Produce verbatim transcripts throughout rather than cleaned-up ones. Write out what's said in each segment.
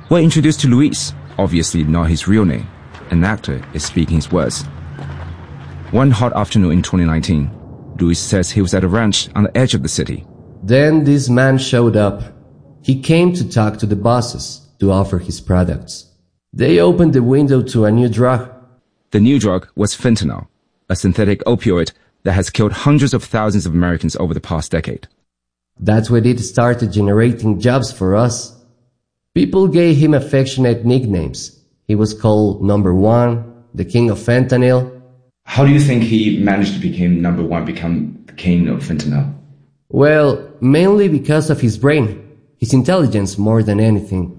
We're introduced to Luis, obviously not his real name. An actor is speaking his words. One hot afternoon in twenty nineteen, Luis says he was at a ranch on the edge of the city. Then this man showed up. He came to talk to the bosses, to offer his products. They opened the window to a new drug. The new drug was fentanyl, a synthetic opioid that has killed hundreds of thousands of Americans over the past decade. That's when it started generating jobs for us. People gave him affectionate nicknames. He was called Number One, the King of Fentanyl. How do you think he managed to become number one, become the king of fentanyl? Well, mainly because of his brain, his intelligence more than anything.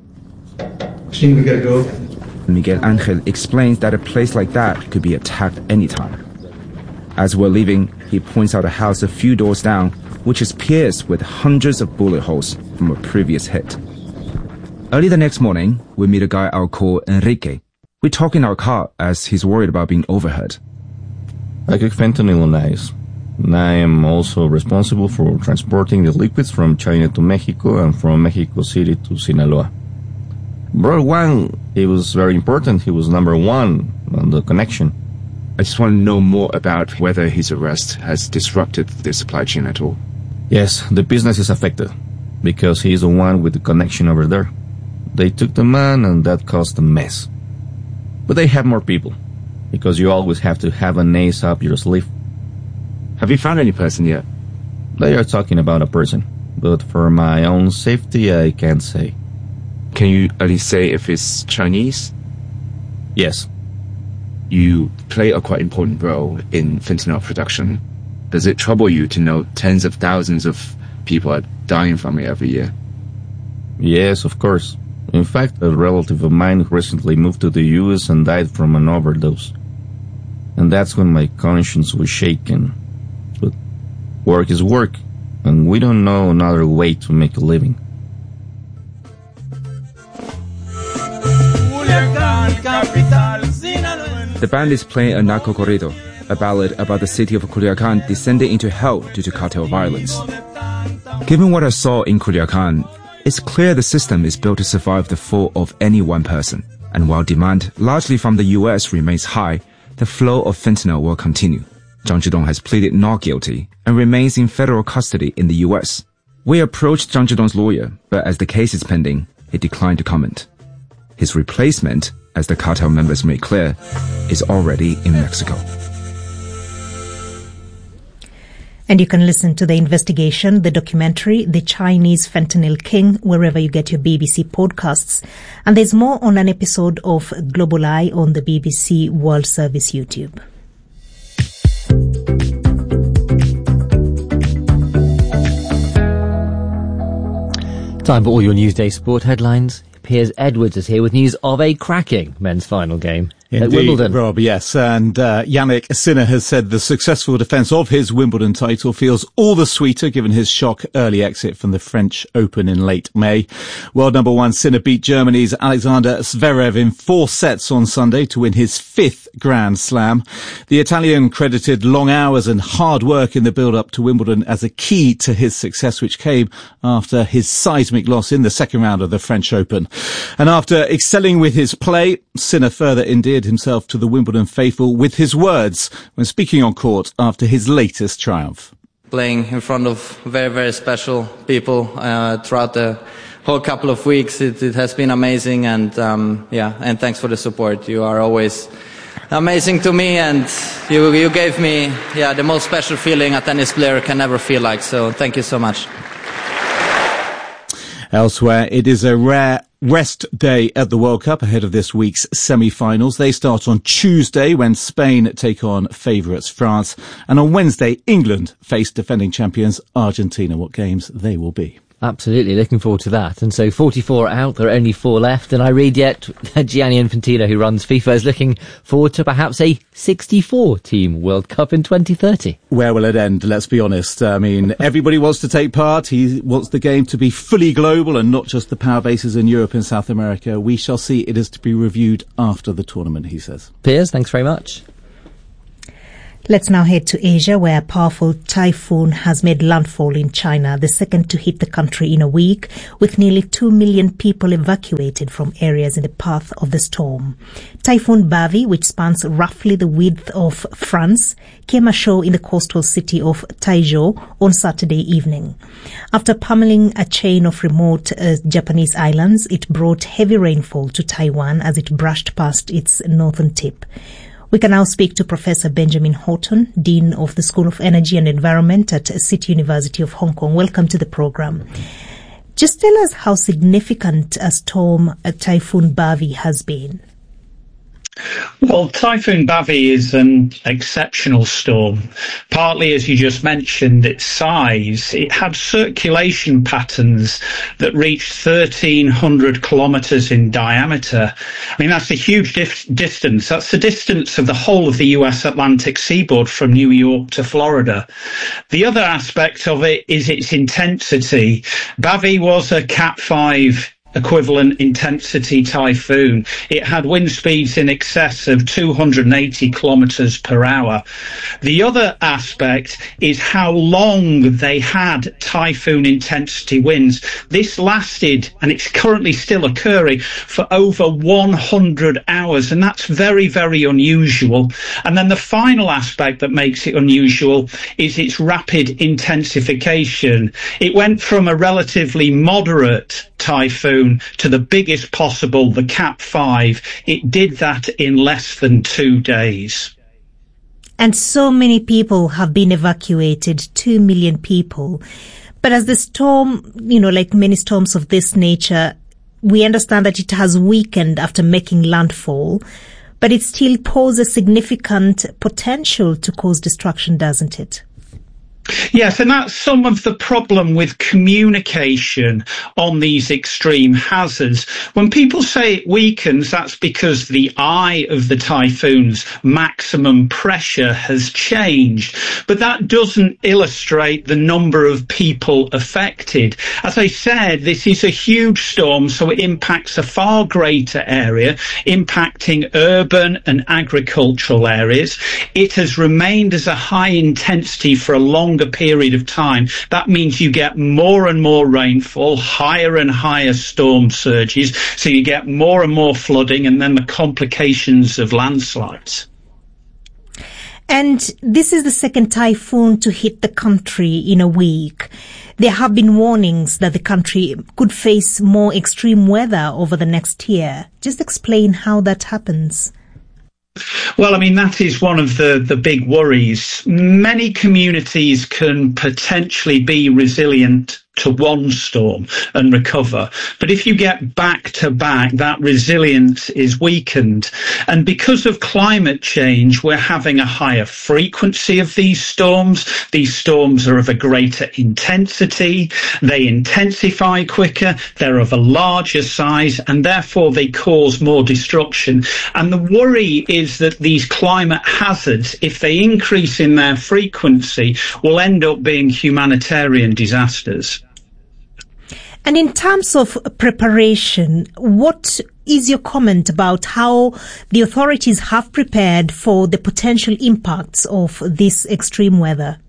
We gotta go. Miguel Angel explains that a place like that could be attacked anytime. As we're leaving, he points out a house a few doors down, which is pierced with hundreds of bullet holes from a previous hit. Early the next morning, we meet a guy I'll call Enrique. We talk in our car as he's worried about being overheard. I cook fentanyl on ice. I am also responsible for transporting the liquids from China to Mexico and from Mexico City to Sinaloa. Brother Wang, he was very important. He was number one on the connection. I just want to know more about whether his arrest has disrupted the supply chain at all. Yes, the business is affected because he is the one with the connection over there. They took the man and that caused a mess. But they have more people because you always have to have an ace up your sleeve. Have you found any person yet? They are talking about a person, but for my own safety, I can't say. Can you at least say if it's Chinese? Yes. You play a quite important role in fentanyl production. Does it trouble you to know tens of thousands of people are dying from it every year? Yes, of course. In fact, a relative of mine recently moved to the U S and died from an overdose. And that's when my conscience was shaken. But work is work, and we don't know another way to make a living. The band is playing a narco corrido, a ballad about the city of Culiacan descending into hell due to cartel violence. Given what I saw in Culiacan, it's clear the system is built to survive the fall of any one person. And while demand, largely from the U S, remains high, the flow of fentanyl will continue. Zhang Zhidong has pleaded not guilty and remains in federal custody in the U S. We approached Zhang Zhidong's lawyer, but as the case is pending, he declined to comment. His replacement, as the cartel members made clear, is already in Mexico. And you can listen to the investigation, the documentary, The Chinese Fentanyl King, wherever you get your B B C podcasts. And there's more on an episode of Global Eye on the B B C World Service YouTube. Time for all your Newsday sport headlines. Piers Edwards is here with news of a cracking men's final game Indeed, at Wimbledon. Rob, yes. And uh, Yannick Sinner has said the successful defence of his Wimbledon title feels all the sweeter given his shock early exit from the French Open in late May. World number one Sinner beat Germany's Alexander Zverev in four sets on Sunday to win his fifth Grand Slam. The Italian credited long hours and hard work in the build-up to Wimbledon as a key to his success, which came after his seismic loss in the second round of the French Open. And after excelling with his play, Sinner further endeared himself to the Wimbledon faithful with his words when speaking on court after his latest triumph. Playing in front of very, very special people uh, throughout the whole couple of weeks, it, it has been amazing, and um, yeah, and thanks for the support. You are always amazing to me, and you you gave me yeah the most special feeling a tennis player can ever feel like. So thank you so much. Elsewhere, it is a rare rest day at the World Cup ahead of this week's semi-finals. They start on Tuesday when Spain take on favourites France. And on Wednesday, England face defending champions Argentina. What games they will be. Absolutely, looking forward to that. And so forty-four out, there are only four left. And I read yet Gianni Infantino, who runs FIFA, is looking forward to perhaps a sixty-four team World Cup in twenty thirty. Where will it end? Let's be honest. I mean, everybody wants to take part. He wants the game to be fully global and not just the power bases in Europe and South America. We shall see. It is to be reviewed after the tournament, he says. Piers, thanks very much. Let's now head to Asia, where a powerful typhoon has made landfall in China, the second to hit the country in a week, with nearly two million people evacuated from areas in the path of the storm. Typhoon Bavi, which spans roughly the width of France, came ashore in the coastal city of Taizhou on Saturday evening. After pummeling a chain of remote uh, Japanese islands, it brought heavy rainfall to Taiwan as it brushed past its northern tip. We can now speak to Professor Benjamin Horton, Dean of the School of Energy and Environment at City University of Hong Kong. Welcome to the program. Just tell us how significant a storm a Typhoon Bavi has been. Well, Typhoon Bavi is an exceptional storm. Partly, as you just mentioned, its size. It had circulation patterns that reached thirteen hundred kilometres in diameter. I mean, that's a huge dif- distance. That's the distance of the whole of the U S Atlantic seaboard from New York to Florida. The other aspect of it is its intensity. Bavi was a Cat five equivalent intensity typhoon. It had wind speeds in excess of two hundred eighty kilometres per hour. The other aspect is how long they had typhoon intensity winds. This lasted, and it's currently still occurring, for over one hundred hours, and that's very, very unusual. And then the final aspect that makes it unusual is its rapid intensification. It went from a relatively moderate typhoon to the biggest possible, the Cat five. It did that in less than two days. And so many people have been evacuated, two million people. But as the storm, you know, like many storms of this nature, we understand that it has weakened after making landfall, but it still poses significant potential to cause destruction, doesn't it? Yes, and that's some of the problem with communication on these extreme hazards. When people say it weakens, that's because the eye of the typhoon's maximum pressure has changed. But that doesn't illustrate the number of people affected. As I said, this is a huge storm, so it impacts a far greater area, impacting urban and agricultural areas. It has remained as a high intensity for a long period of time. That means you get more and more rainfall, higher and higher storm surges, so you get more and more flooding, and then the complications of landslides. And this is the second typhoon to hit the country in a week. There have been warnings that the country could face more extreme weather over the next year. Just explain how that happens. Well, I mean, that is one of the, the big worries. Many communities can potentially be resilient to one storm and recover. But if you get back to back, that resilience is weakened. And because of climate change, we're having a higher frequency of these storms. These storms are of a greater intensity. They intensify quicker. They're of a larger size, and therefore they cause more destruction. And the worry is that these climate hazards, if they increase in their frequency, will end up being humanitarian disasters. And in terms of preparation, what is your comment about how the authorities have prepared for the potential impacts of this extreme weather?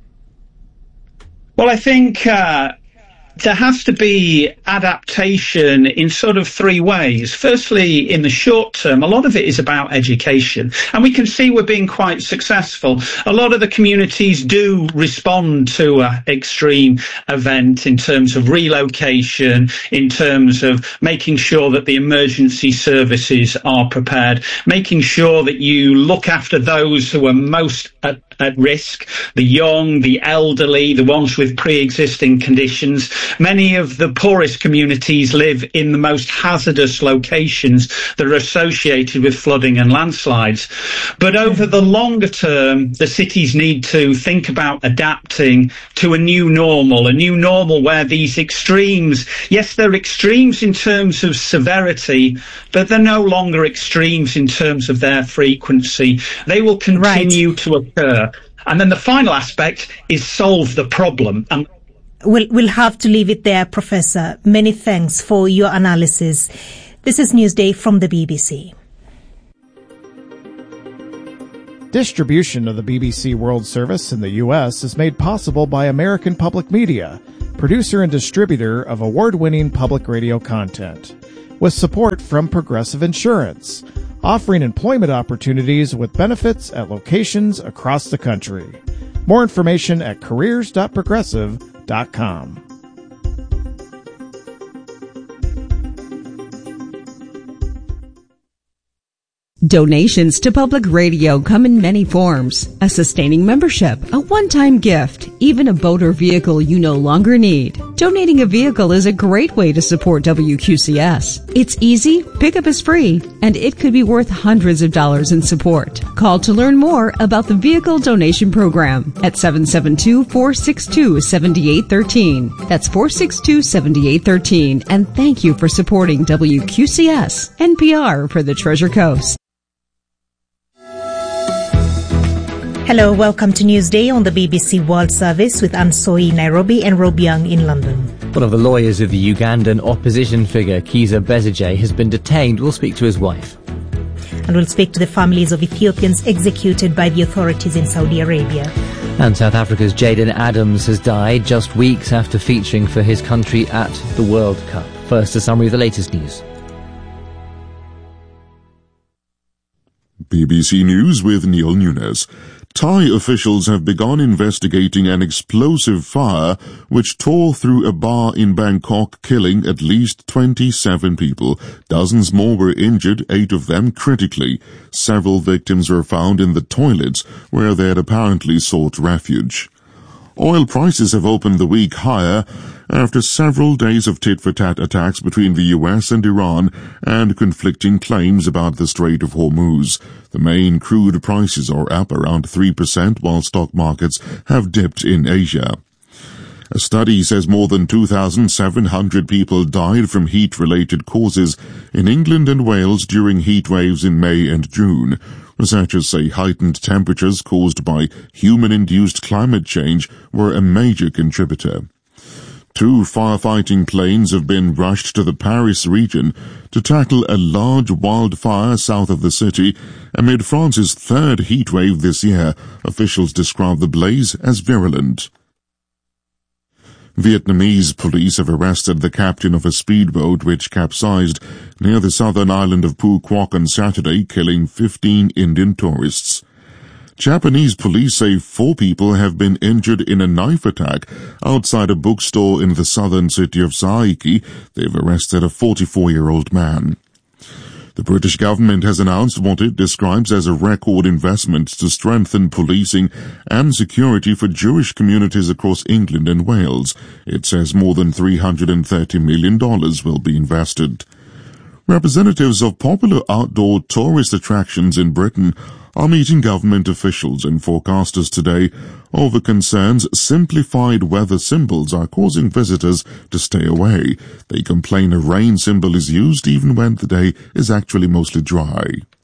Well, I think uh, there has to be adaptation in sort of three ways. Firstly, in the short term, a lot of it is about education, and we can see we're being quite successful. A lot of the communities do respond to an extreme event in terms of relocation, in terms of making sure that the emergency services are prepared, making sure that you look after those who are most at, at risk, the young, the elderly, the ones with pre-existing conditions. Many of the poorest communities live in the most hazardous locations that are associated with flooding and landslides. But over the longer term, the cities need to think about adapting to a new normal, a new normal where these extremes, yes, they're extremes in terms of severity, but they're no longer extremes in terms of their frequency. They will continue right. to occur. And then the final aspect is solve the problem. And We'll, we'll have to leave it there, Professor. Many thanks for your analysis. This is Newsday from the B B C. Distribution of the B B C World Service in the U S is made possible by American Public Media, producer and distributor of award-winning public radio content, with support from Progressive Insurance, offering employment opportunities with benefits at locations across the country. More information at careers dot progressive dot com. Donations to public radio come in many forms. A sustaining membership, a one-time gift, even a boat or vehicle you no longer need. Donating a vehicle is a great way to support W Q C S. It's easy, pickup is free, and it could be worth hundreds of dollars in support. Call to learn more about the vehicle donation program at seven seven two, four six two, seven eight one three. That's four six two, seven eight one three. And thank you for supporting W Q C S, N P R for the Treasure Coast. Hello, welcome to Newsday on the B B C World Service with Anne Soy in Nairobi and Rob Young in London. One of the lawyers of the Ugandan opposition figure, Kizza Besigye, has been detained. We'll speak to his wife. And we'll speak to the families of Ethiopians executed by the authorities in Saudi Arabia. And South Africa's Jaden Adams has died just weeks after featuring for his country at the World Cup. First, a summary of the latest news. B B C News with Neil Nunes. Thai officials have begun investigating an explosive fire which tore through a bar in Bangkok, killing at least twenty-seven people. Dozens more were injured, eight of them critically. Several victims were found in the toilets where they had apparently sought refuge. Oil prices have opened the week higher after several days of tit-for-tat attacks between the U S and Iran and conflicting claims about the Strait of Hormuz. The main crude prices are up around three percent, while stock markets have dipped in Asia. A study says more than two thousand seven hundred people died from heat-related causes in England and Wales during heat waves in May and June. Researchers say heightened temperatures caused by human-induced climate change were a major contributor. Two firefighting planes have been rushed to the Paris region to tackle a large wildfire south of the city amid France's third heat wave this year. Officials describe the blaze as virulent. Vietnamese police have arrested the captain of a speedboat which capsized near the southern island of Phu Quoc on Saturday, killing fifteen Indian tourists. Japanese police say four people have been injured in a knife attack outside a bookstore in the southern city of Saiki. They've arrested a forty-four-year-old man. The British government has announced what it describes as a record investment to strengthen policing and security for Jewish communities across England and Wales. It says more than three hundred thirty million dollars will be invested. Representatives of popular outdoor tourist attractions in Britain are meeting government officials and forecasters today over concerns simplified weather symbols are causing visitors to stay away. They complain a rain symbol is used even when the day is actually mostly dry.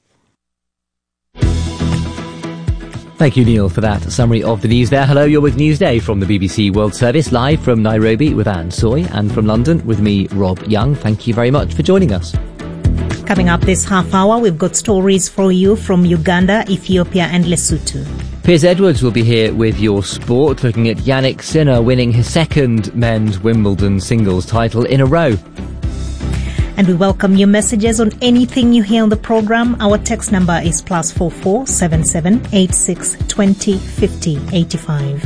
Thank you, Neil, for that summary of the news there. Hello, you're with Newsday from the B B C World Service, live from Nairobi with Anne Soy, and from London with me, Rob Young. Thank you very much for joining us. Coming up this half hour, we've got stories for you from Uganda, Ethiopia and Lesotho. Piers Edwards will be here with your sport, looking at Yannick Sinner winning his second men's Wimbledon singles title in a row. And we welcome your messages on anything you hear on the programme. Our text number is plus four four seven seven eight six twenty fifty eighty five.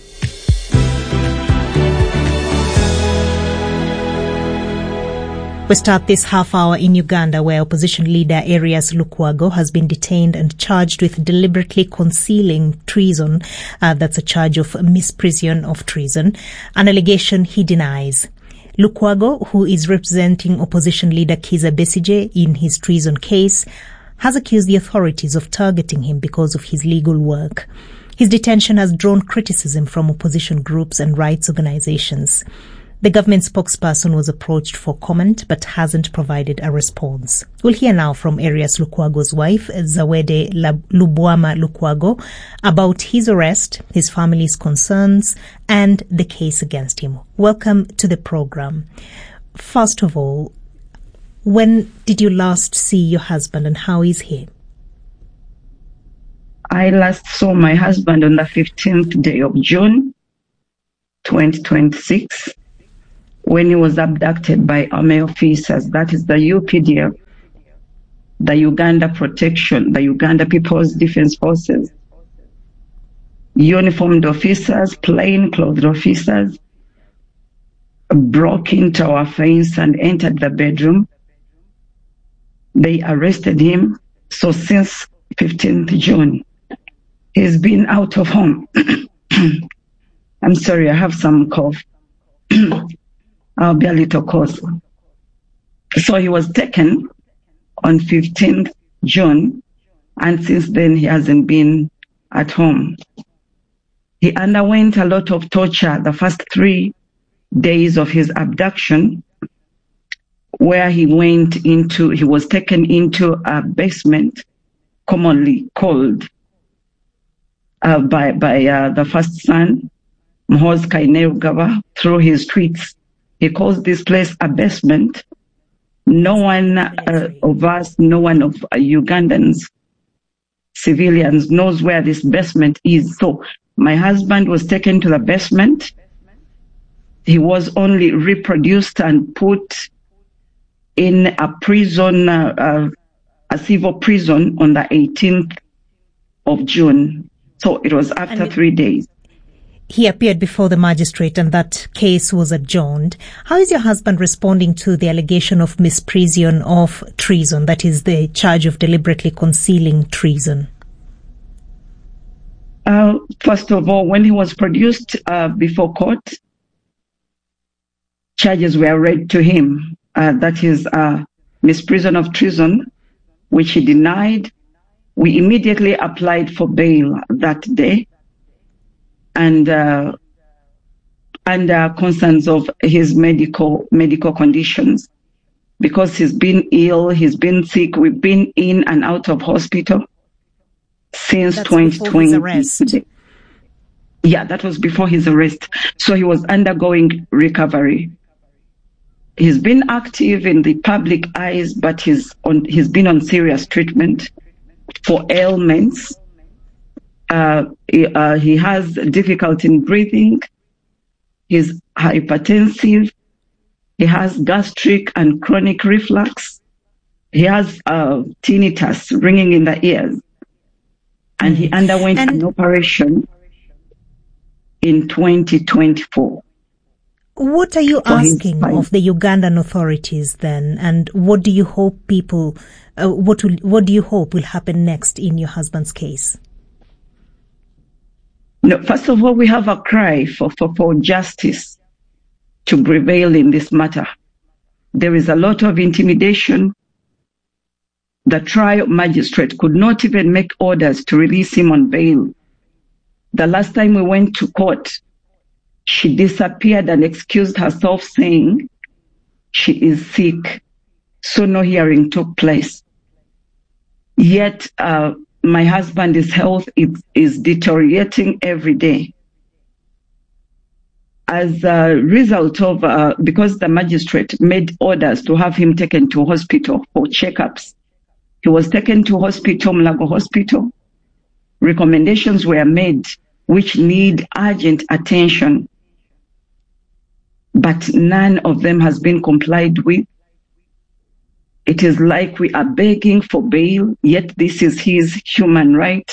We start this half hour in Uganda, where opposition leader Erias Lukwago has been detained and charged with deliberately concealing treason. Uh, that's a charge of misprision of treason, an allegation he denies. Lukwago, who is representing opposition leader Kizza Besigye in his treason case, has accused the authorities of targeting him because of his legal work. His detention has drawn criticism from opposition groups and rights organizations. The government spokesperson was approached for comment but hasn't provided a response. We'll hear now from Erias Lukwago's wife, Zawede Lubwama Lukwago, about his arrest, his family's concerns, and the case against him. Welcome to the program. First of all, when did you last see your husband and how is he? I last saw my husband on the fifteenth day of June, twenty twenty-six, when he was abducted by army officers. That is the U P D F, the Uganda Protection, the Uganda People's Defense Forces. Uniformed officers, plain-clothed officers, broke into our fence and entered the bedroom. They arrested him. So since fifteenth June, he's been out of home. I'm sorry, I have some cough. I'll be a little coarse. So he was taken on fifteenth June, and since then he hasn't been at home. He underwent a lot of torture the first three days of his abduction, where he went into, he was taken into a basement commonly called uh, by, by uh, the first son, Muhoozi Kainerugaba, through his tweets. He calls this place a basement. No one uh, of us, no one of uh, Ugandans, civilians knows where this basement is. So my husband was taken to the basement. He was only reproduced and put in a prison, uh, uh, a civil prison on the eighteenth of June. So it was after and three days. He appeared before the magistrate and that case was adjourned. How is your husband responding to the allegation of misprision of treason, that is the charge of deliberately concealing treason? Uh, first of all, when he was produced uh, before court, charges were read to him. Uh, that is uh, misprision of treason, which he denied. We immediately applied for bail that day, and uh, under concerns of his medical medical conditions, because he's been ill, he's been sick. We've been in and out of hospital since That's twenty twenty. His arrest. Yeah, that was before his arrest. So he was undergoing recovery. He's been active in the public eyes, but he's on. He's been on serious treatment for ailments. Uh, he, uh, he has difficulty in breathing. He's hypertensive. He has gastric and chronic reflux. He has uh, tinnitus, ringing in the ears. And he underwent and an operation in twenty twenty-four. What are you asking of the Ugandan authorities then, and what do you hope people, uh, what will, what do you hope will happen next in your husband's case? No, first of all, we have a cry for, for, for justice to prevail in this matter. There is a lot of intimidation. The trial magistrate could not even make orders to release him on bail. The last time we went to court, she disappeared and excused herself, saying she is sick. So no hearing took place. Yet uh, my husband's health is, is deteriorating every day. As a result of, uh, because the magistrate made orders to have him taken to hospital for checkups, he was taken to hospital, Mulago Hospital. Recommendations were made which need urgent attention, but none of them has been complied with. It is like we are begging for bail, yet this is his human right.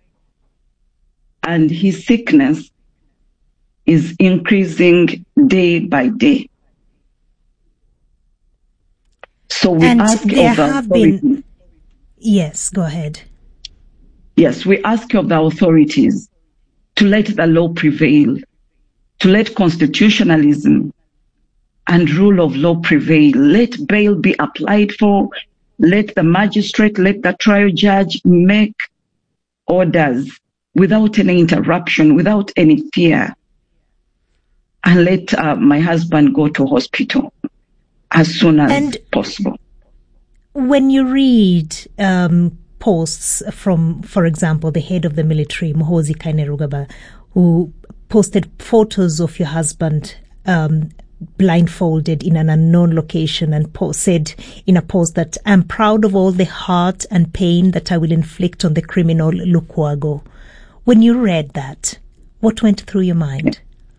And his sickness is increasing day by day. So we and ask there of the have authorities, been, yes, go ahead. Yes, we ask of the authorities to let the law prevail, to let constitutionalism and rule of law prevail. Let bail be applied for. Let the magistrate, let the trial judge make orders without any interruption, without any fear. And let uh, my husband go to hospital as soon as and possible. When you read um, posts from, for example, the head of the military, Muhoozi Kainerugaba, who posted photos of your husband um, blindfolded in an unknown location and po- said in a post that, "I'm proud of all the hurt and pain that I will inflict on the criminal Lukwago." When you read that, what went through your mind?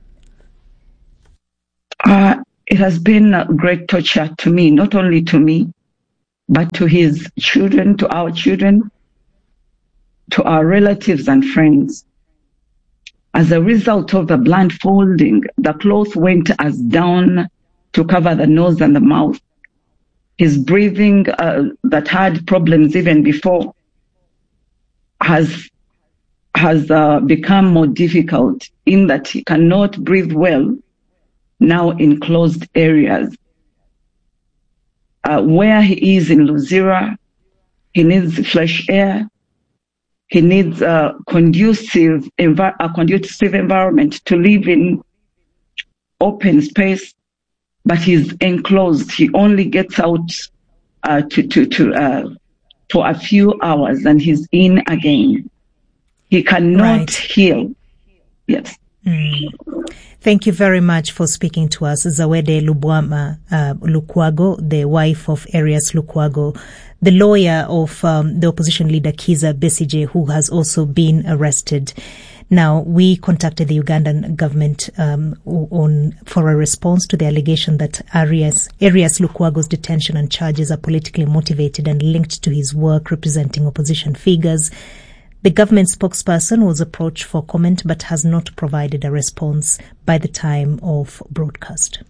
Uh, it has been a great torture to me, not only to me, but to his children, to our children, to our relatives and friends. As a result of the blindfolding, the cloth went as down to cover the nose and the mouth. His breathing, uh, that had problems even before, has has uh, become more difficult in that he cannot breathe well now in closed areas. Uh, where he is in Luzira, he needs fresh air. He needs a conducive, envi- a conducive environment to live in, open space, but he's enclosed. He only gets out uh, to to to uh, for a few hours, and he's in again. He cannot Right. heal. Yes. Mm. Thank you very much for speaking to us, Zawede Lubwama uh, Lukwago, the wife of Arias Lukwago, the lawyer of um, the opposition leader Kiza Besigye, who has also been arrested. Now, we contacted the Ugandan government um, on for a response to the allegation that Arias, Arias Lukwago's detention and charges are politically motivated and linked to his work representing opposition figures. The government spokesperson was approached for comment but has not provided a response by the time of broadcast.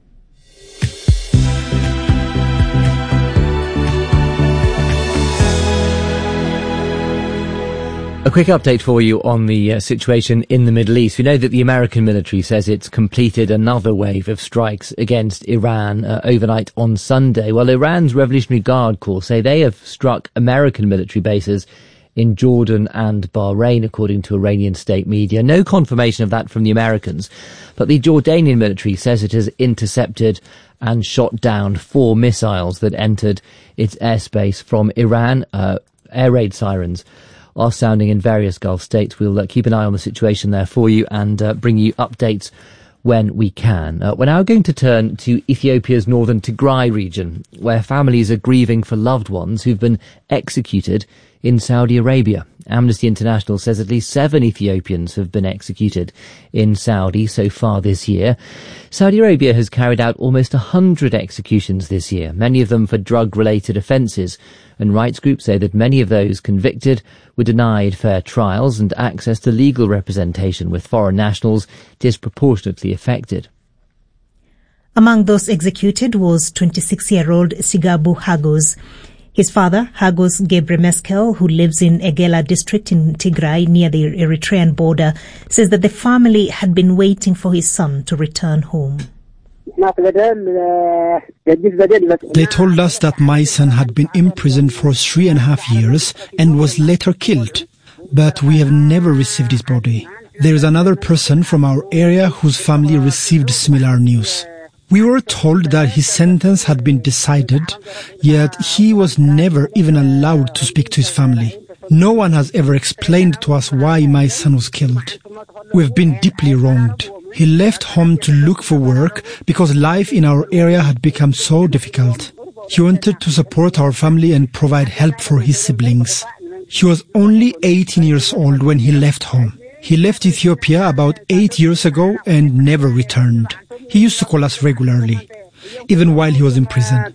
A quick update for you on the uh, situation in the Middle East. We know that the American military says it's completed another wave of strikes against Iran uh, overnight on Sunday, while Iran's Revolutionary Guard Corps say they have struck American military bases in Jordan and Bahrain, according to Iranian state media. No confirmation of that from the Americans, but the Jordanian military says it has intercepted and shot down four missiles that entered its airspace from Iran. Uh, air raid sirens are sounding in various Gulf states. We'll uh, keep an eye on the situation there for you and uh, bring you updates when we can. Uh, we're now going to turn to Ethiopia's northern Tigray region, where families are grieving for loved ones who've been executed in Saudi Arabia. Amnesty International says at least seven Ethiopians have been executed in Saudi so far this year. Saudi Arabia has carried out almost one hundred executions this year, many of them for drug-related offences, and rights groups say that many of those convicted were denied fair trials and access to legal representation, with foreign nationals disproportionately affected. Among those executed was twenty-six-year-old Sigabu Hagos. His father, Hagos Gebre Meskel, who lives in Egela district in Tigray near the Eritrean border, says that the family had been waiting for his son to return home. They told us that my son had been imprisoned for three and a half years and was later killed, but we have never received his body. There is another person from our area whose family received similar news. We were told that his sentence had been decided, yet he was never even allowed to speak to his family. No one has ever explained to us why my son was killed. We've been deeply wronged. He left home to look for work because life in our area had become so difficult. He wanted to support our family and provide help for his siblings. He was only eighteen years old when he left home. He left Ethiopia about eight years ago and never returned. He used to call us regularly, even while he was in prison.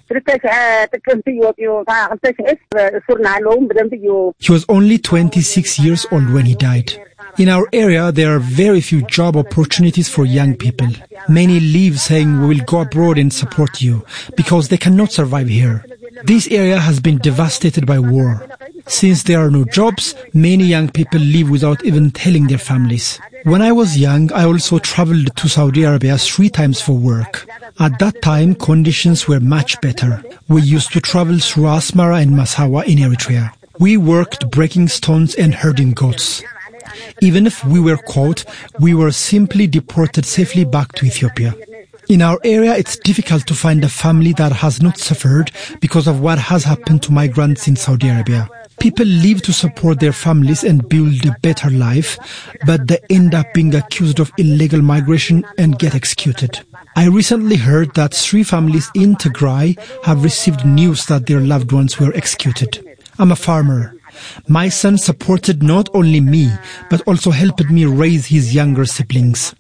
He was only twenty-six years old when he died. In our area, there are very few job opportunities for young people. Many leave saying we will go abroad and support you because they cannot survive here. This area has been devastated by war. Since there are no jobs, many young people leave without even telling their families. When I was young, I also traveled to Saudi Arabia three times for work. At that time, conditions were much better. We used to travel through Asmara and Massawa in Eritrea. We worked breaking stones and herding goats. Even if we were caught, we were simply deported safely back to Ethiopia. In our area, it's difficult to find a family that has not suffered because of what has happened to migrants in Saudi Arabia. People leave to support their families and build a better life, but they end up being accused of illegal migration and get executed. I recently heard that three families in Tigray have received news that their loved ones were executed. I'm a farmer. My son supported not only me, but also helped me raise his younger siblings.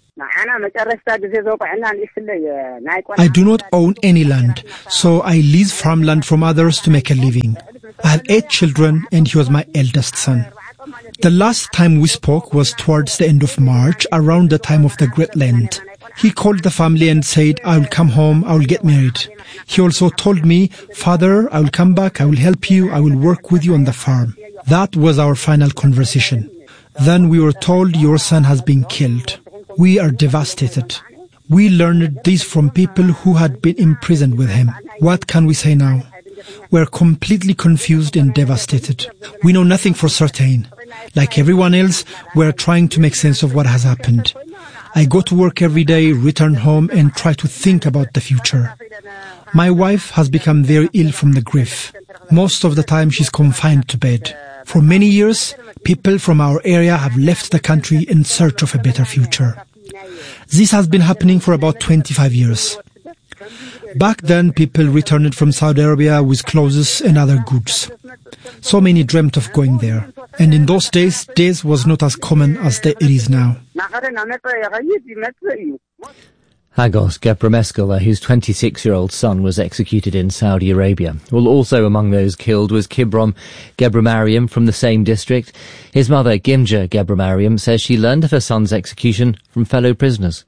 I do not own any land, so I lease farmland from others to make a living. I have eight children, and he was my eldest son. The last time we spoke was towards the end of March, around the time of the Great Lent. He called the family and said, I will come home, I will get married. He also told me, Father, I will come back, I will help you, I will work with you on the farm. That was our final conversation. Then we were told, your son has been killed. We are devastated. We learned this from people who had been imprisoned with him. What can we say now? We're completely confused and devastated. We know nothing for certain. Like everyone else, we're trying to make sense of what has happened. I go to work every day, return home, and try to think about the future. My wife has become very ill from the grief. Most of the time she's confined to bed. For many years, people from our area have left the country in search of a better future. This has been happening for about twenty-five years. Back then, people returned from Saudi Arabia with clothes and other goods. So many dreamt of going there. And in those days, this was not as common as it is now. Hagos Gebremeskel, whose twenty-six-year-old son was executed in Saudi Arabia. Well, also among those killed was Kibrom Gebremariam from the same district. His mother, Gimja Gebremariam, says she learned of her son's execution from fellow prisoners.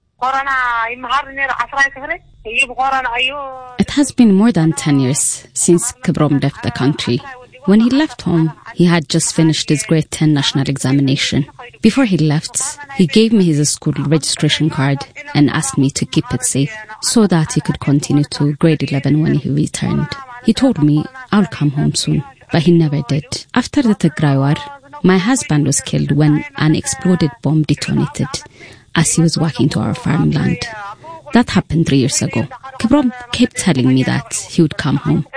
It has been more than ten years since Kibrom left the country. When he left home, he had just finished his grade ten national examination. Before he left, he gave me his school registration card and asked me to keep it safe so that he could continue to grade eleven when he returned. He told me, I'll come home soon, but he never did. After the Tigray war, my husband was killed when an exploded bomb detonated as he was walking to our farmland. That happened three years ago. Kibrom kept telling me that he would come home.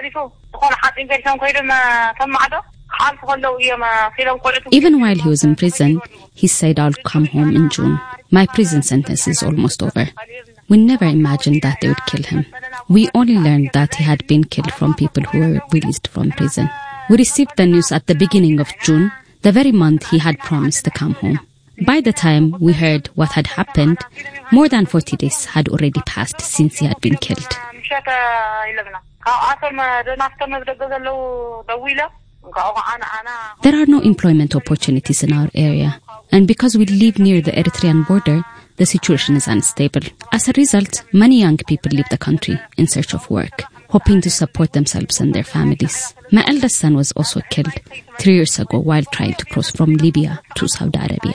Even while he was in prison, he said, I'll come home in June. My prison sentence is almost over. We never imagined that they would kill him. We only learned that he had been killed from people who were released from prison. We received the news at the beginning of June, the very month he had promised to come home. By the time we heard what had happened, more than forty days had already passed since he had been killed. There are no employment opportunities in our area, and because we live near the Eritrean border, the situation is unstable. As a result, many young people leave the country in search of work, hoping to support themselves and their families. My eldest son was also killed three years ago while trying to cross from Libya to Saudi Arabia.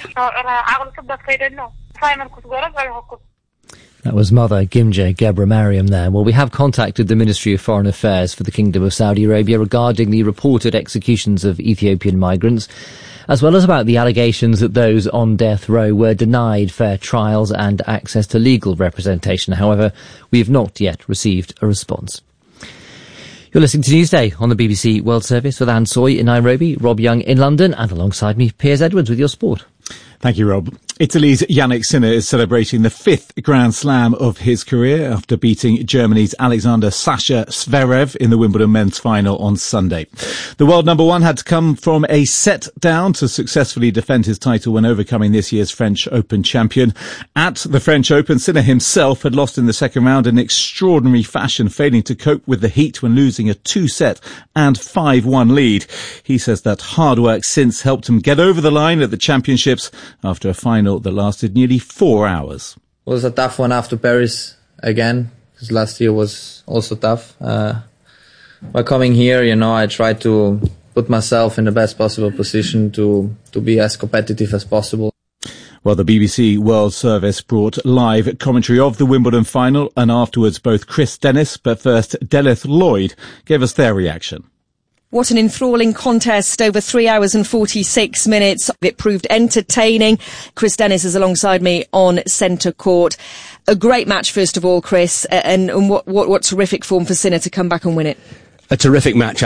That was Mother Gimja Gebremariam there. Well, we have contacted the Ministry of Foreign Affairs for the Kingdom of Saudi Arabia regarding the reported executions of Ethiopian migrants, as well as about the allegations that those on death row were denied fair trials and access to legal representation. However, we have not yet received a response. You're listening to Newsday on the B B C World Service with Anne Soy in Nairobi, Rob Young in London, and alongside me, Piers Edwards with your sport. Thank you, Rob. Italy's Yannick Sinner is celebrating the fifth Grand Slam of his career after beating Germany's Alexander Sasha Zverev in the Wimbledon men's final on Sunday. The world number one had to come from a set down to successfully defend his title when overcoming this year's French Open champion. At the French Open, Sinner himself had lost in the second round in extraordinary fashion, failing to cope with the heat when losing a two-set and five one lead. He says that hard work since helped him get over the line at the championships after a final that lasted nearly four hours. It was a tough one after Paris again, because last year was also tough. Uh, by coming here, you know, I tried to put myself in the best possible position to, to be as competitive as possible. Well, the B B C World Service brought live commentary of the Wimbledon final, and afterwards both Chris Dennis, but first Delith Lloyd, gave us their reaction. What an enthralling contest over three hours and forty-six minutes. It proved entertaining. Chris Dennis is alongside me on centre court. A great match, first of all, Chris, and, and what, what, what terrific form for Sinner to come back and win it. A terrific match, actually.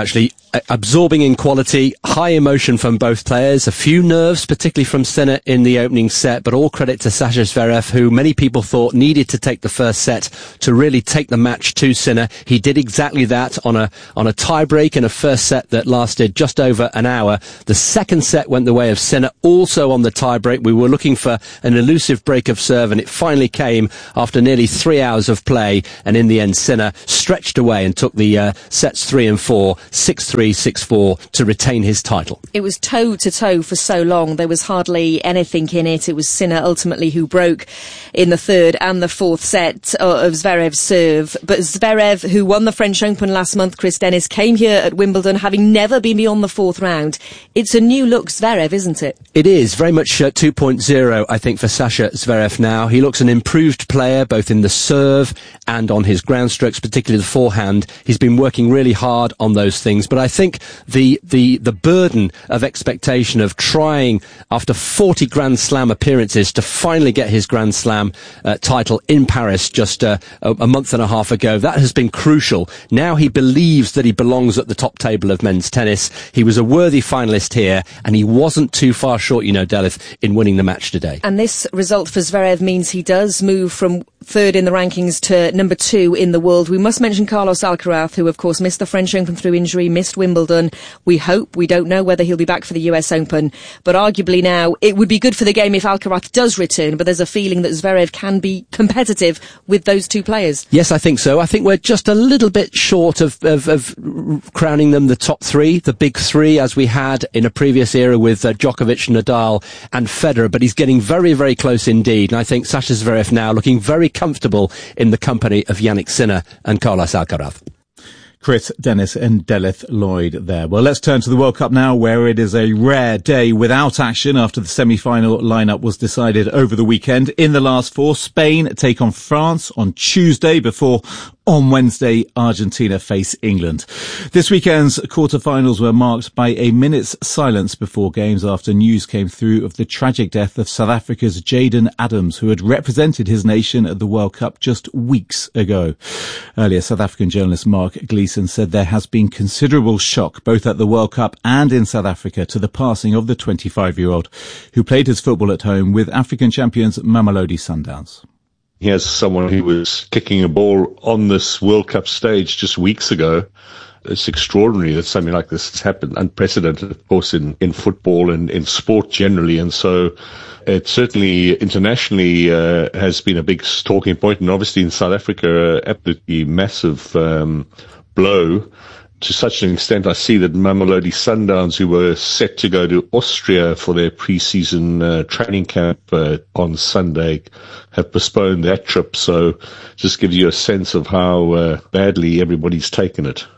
absorbing in quality, high emotion from both players, a few nerves, particularly from Sinner in the opening set, but all credit to Sasha Zverev, who many people thought needed to take the first set to really take the match to Sinner. He did exactly that on a on a tie-break in a first set that lasted just over an hour. The second set went the way of Sinner, also on the tie-break. We were looking for an elusive break of serve, and it finally came after nearly three hours of play, and in the end, Sinner stretched away and took the uh, sets three and four, six three, six four to retain his title. It was toe-to-toe for so long. There was hardly anything in it. It was Sinner ultimately who broke in the third and the fourth set of Zverev's serve. But Zverev, who won the French Open last month, Chris Dennis, came here at Wimbledon having never been beyond the fourth round. It's a new look Zverev, isn't it? It is, very much uh, two point oh, I think, for Sasha Zverev now. He looks an improved player, both in the serve and on his ground strokes, particularly the forehand. He's been working really hard on those things, but I think the the the burden of expectation of trying after forty Grand Slam appearances to finally get his Grand Slam uh, title in Paris just uh, a, a month and a half ago, that has been crucial. Now he believes that he belongs at the top table of men's tennis. He was a worthy finalist here, and he wasn't too far short, you know, Delith, in winning the match today. And this result for Zverev means he does move from third in the rankings to number two in the world. We must mention Carlos Alcaraz, who of course missed the French Open through injury, missed Wimbledon. We hope, we don't know whether he'll be back for the U S Open, but arguably now it would be good for the game if Alcaraz does return, but there's a feeling that Zverev can be competitive with those two players. Yes, I think so. I think we're just a little bit short of, of, of crowning them the top three, the big three, as we had in a previous era with uh, Djokovic, Nadal and Federer, but he's getting very, very close indeed, and I think Sasha Zverev now looking very comfortable in the company of Jannik Sinner and Carlos Alcaraz. Chris Dennis and Delith Lloyd there. Well, let's turn to the World Cup now, where it is a rare day without action after the semi-final lineup was decided over the weekend. In the last four, Spain take on France on Tuesday before on Wednesday, Argentina face England. This weekend's quarterfinals were marked by a minute's silence before games after news came through of the tragic death of South Africa's Jayden Adams, who had represented his nation at the World Cup just weeks ago. Earlier, South African journalist Mark Gleeson said there has been considerable shock both at the World Cup and in South Africa to the passing of the twenty-five-year-old who played his football at home with African champions Mamelodi Sundowns. Here's someone who was kicking a ball on this World Cup stage just weeks ago. It's extraordinary that something like this has happened, unprecedented, of course, in, in football and in sport generally. And so it certainly internationally uh, has been a big talking point, and obviously in South Africa, uh, absolutely massive um, blow. To such an extent, I see that Mamelodi Sundowns, who were set to go to Austria for their pre-season uh, training camp uh, on Sunday, have postponed that trip. So just gives you a sense of how uh, badly everybody's taken it.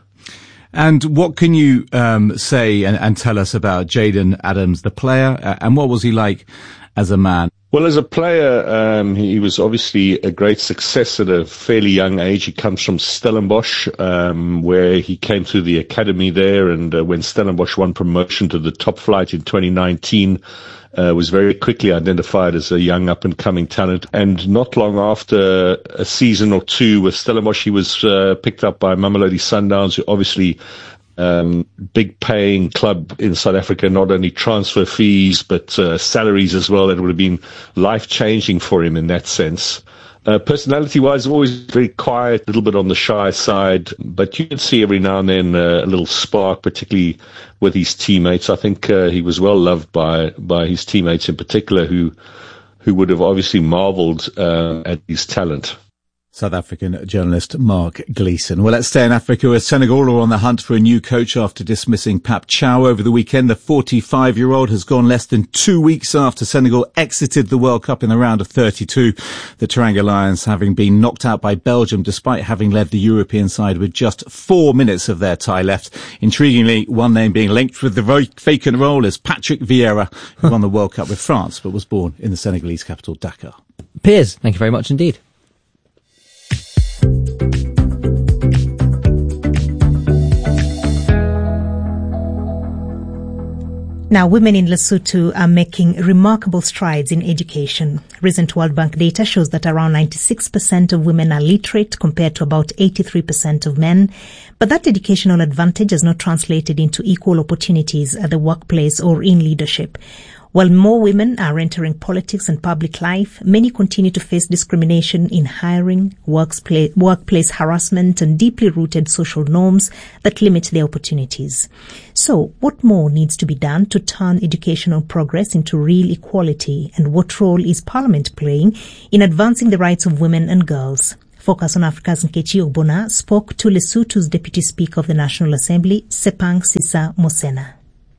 And what can you um, say and, and tell us about Jayden Adams, the player, uh, and what was he like as a man? Well, as a player, um, he was obviously a great success at a fairly young age. He comes from Stellenbosch, um, where he came through the academy there, and uh, when Stellenbosch won promotion to the top flight in twenty nineteen, uh, was very quickly identified as a young up-and-coming talent. And not long after a season or two with Stellenbosch, he was uh, picked up by Mamelodi Sundowns, who obviously Um, big paying club in South Africa, not only transfer fees, but uh, salaries as well. That would have been life changing for him in that sense. Uh, personality wise, always very quiet, a little bit on the shy side, but you can see every now and then uh, a little spark, particularly with his teammates. I think uh, he was well loved by, by his teammates in particular, who, who would have obviously marveled uh, at his talent. South African journalist Mark Gleeson. Well, let's stay in Africa, as Senegal are on the hunt for a new coach after dismissing Pap Chow over the weekend. The forty-five-year-old has gone less than two weeks after Senegal exited the World Cup in the round of thirty-two. The Teranga Lions having been knocked out by Belgium despite having led the European side with just four minutes of their tie left. Intriguingly, one name being linked with the vacant role is Patrick Vieira, who won the World Cup with France but was born in the Senegalese capital, Dakar. Piers, thank you very much indeed. Now, women in Lesotho are making remarkable strides in education. Recent World Bank data shows that around ninety-six percent of women are literate compared to about eighty-three percent of men. But that educational advantage has not translated into equal opportunities at the workplace or in leadership. While more women are entering politics and public life, many continue to face discrimination in hiring, workplace, workplace harassment, and deeply rooted social norms that limit their opportunities. So, what more needs to be done to turn educational progress into real equality, and what role is Parliament playing in advancing the rights of women and girls? Focus on Africa's Nkechi Ogbonna spoke to Lesotho's Deputy Speaker of the National Assembly, Sepang Sisa Mosena.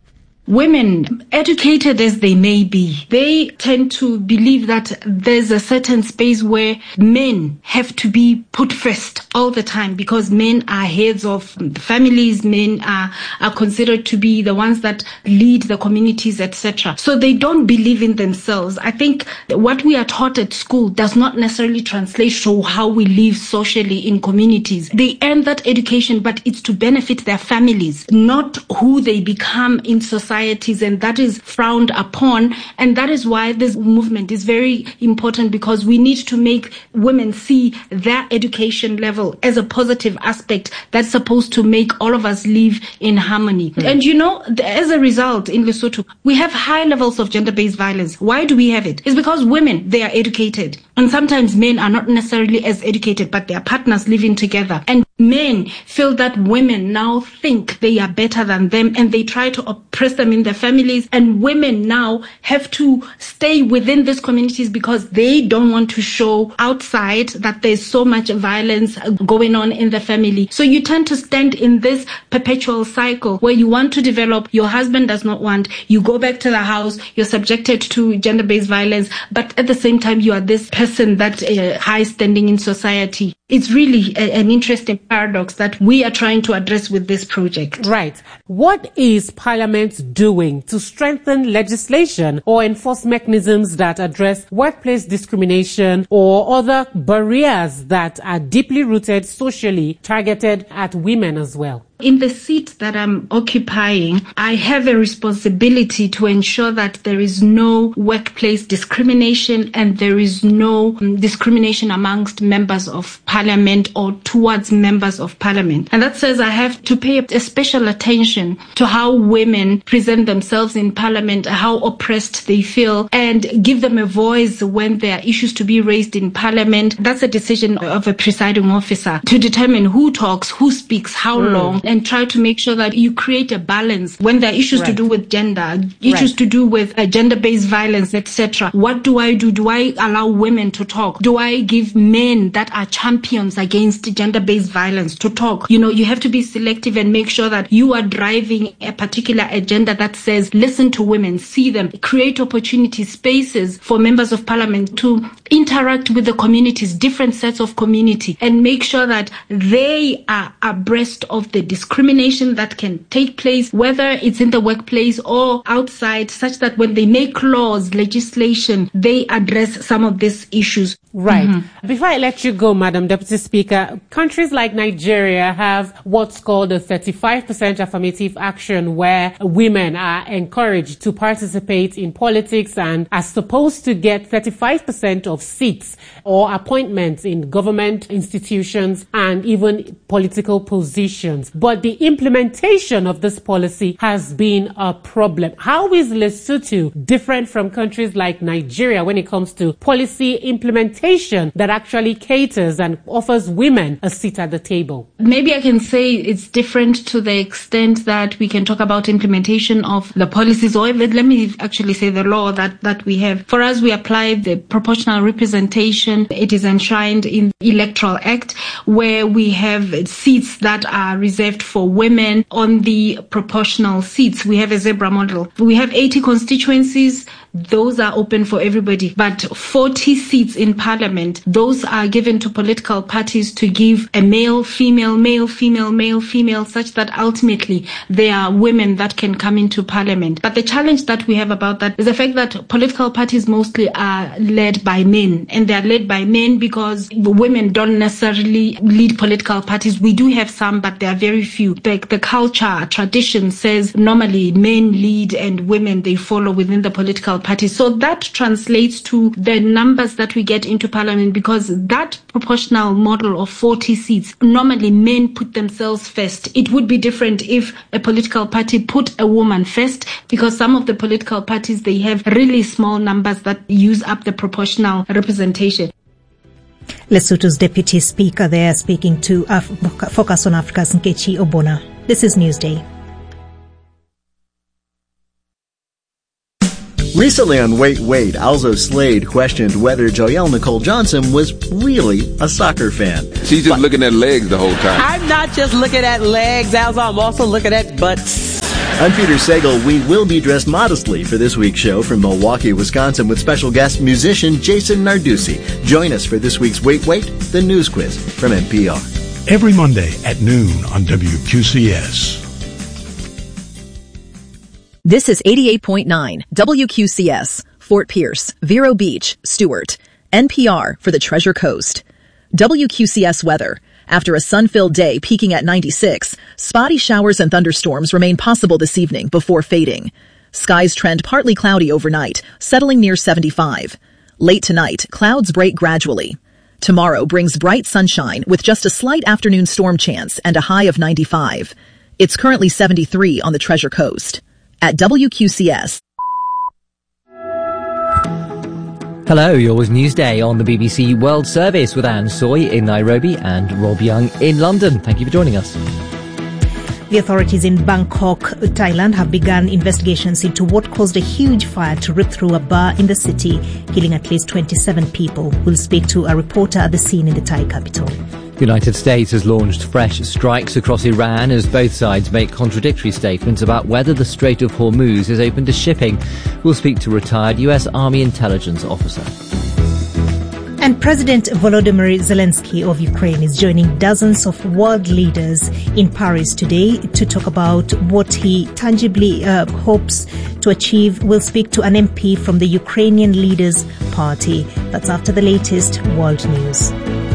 Women, educated as they may be, they tend to believe that there's a certain space where men have to be put first all the time because men are heads of families, men are, are considered to be the ones that lead the communities, et cetera. So they don't believe in themselves. I think what we are taught at school does not necessarily translate to how we live socially in communities. They earn that education, but it's to benefit their families, not who they become in society. And that is frowned upon, and that is why this movement is very important, because we need to make women see their education level as a positive aspect that's supposed to make all of us live in harmony. Mm. And you know, as a result, in Lesotho, we have high levels of gender-based violence. Why do we have it? It's because women, they are educated. And sometimes men are not necessarily as educated, but they are partners living together. And men feel that women now think they are better than them, and they try to oppress them in their families. And women now have to stay within these communities because they don't want to show outside that there's so much violence going on in the family. So you tend to stand in this perpetual cycle where you want to develop, your husband does not want, you go back to the house, you're subjected to gender-based violence, but at the same time you are this person that uh, high standing in society. It's really a, an interesting paradox that we are trying to address with this project. Right. What is Parliament doing to strengthen legislation or enforce mechanisms that address workplace discrimination or other barriers that are deeply rooted socially, targeted at women as well? In the seat that I'm occupying, I have a responsibility to ensure that there is no workplace discrimination and there is no um, discrimination amongst members of parliament or towards members of parliament. And that says I have to pay a special attention to how women present themselves in parliament, how oppressed they feel, and give them a voice when there are issues to be raised in parliament. That's a decision of a presiding officer to determine who talks, who speaks, how mm. long, and try to make sure that you create a balance when there are issues right. to do with gender, issues right. to do with uh, gender-based violence, et cetera. What do I do? Do I allow women to talk? Do I give men that are champions against gender-based violence to talk? You know, you have to be selective and make sure that you are driving a particular agenda that says, listen to women, see them, create opportunity spaces for members of parliament to interact with the communities, different sets of community, and make sure that they are abreast of the discrimination that can take place, whether it's in the workplace or outside, such that when they make laws, legislation, they address some of these issues. Right. Mm-hmm. Before I let you go, Madam Deputy Speaker, countries like Nigeria have what's called a thirty-five percent affirmative action, where women are encouraged to participate in politics and are supposed to get thirty-five percent of seats or appointments in government institutions and even political positions. But the implementation of this policy has been a problem. How is Lesotho different from countries like Nigeria when it comes to policy implementation that actually caters and offers women a seat at the table? Maybe I can say it's different to the extent that we can talk about implementation of the policies, or let me actually say the law that, that we have. For us, we apply the proportional representation. It is enshrined in the Electoral Act, where we have seats that are reserved for women. On the proportional seats, we have a zebra model. We have eighty constituencies. those are open for everybody. But forty seats in parliament, those are given to political parties to give a male, female, male, female, male, female, such that ultimately there are women that can come into parliament. But the challenge that we have about that is the fact that political parties mostly are led by men, and they are led by men because women don't necessarily lead political parties. We do have some, but they are very few. The, the culture, tradition says normally men lead and women, they follow within the political parties. So that translates to the numbers that we get into parliament, because that proportional model of forty seats, normally men put themselves first. It would be different if a political party put a woman first, because some of the political parties, they have really small numbers that use up the proportional representation. Lesotho's Deputy Speaker there speaking to Af- Focus on Africa's Nkechi Obona. This is Newsday. Recently on Wait Wait, Alzo Slade questioned whether Joyelle Nicole Johnson was really a soccer fan. She's just but, looking at legs the whole time. I'm not just looking at legs, Alzo. I'm also looking at butts. I'm Peter Sagal. We will be dressed modestly for this week's show from Milwaukee, Wisconsin, with special guest musician Jason Narducci. Join us for this week's Wait Wait, the news quiz from N P R. Every Monday at noon on W Q C S. This is eighty-eight point nine W Q C S, Fort Pierce, Vero Beach, Stewart. N P R for the Treasure Coast. W Q C S weather. After a sun-filled day peaking at ninety-six, spotty showers and thunderstorms remain possible this evening before fading. Skies trend partly cloudy overnight, settling near seventy-five. Late tonight, clouds break gradually. Tomorrow brings bright sunshine with just a slight afternoon storm chance and a high of ninety-five. It's currently seventy-three on the Treasure Coast. At W Q C S. Hello, you're with Newsday on the B B C World Service with Anne Soy in Nairobi and Rob Young in London. Thank you for joining us. The authorities in Bangkok, Thailand, have begun investigations into what caused a huge fire to rip through a bar in the city, killing at least twenty-seven people. We'll speak to a reporter at the scene in the Thai capital. The United States has launched fresh strikes across Iran as both sides make contradictory statements about whether the Strait of Hormuz is open to shipping. We'll speak to retired U S Army intelligence officer. And President Volodymyr Zelensky of Ukraine is joining dozens of world leaders in Paris today to talk about what he tangibly uh, hopes to achieve. We'll speak to an M P from the Ukrainian Leaders Party. That's after the latest world news.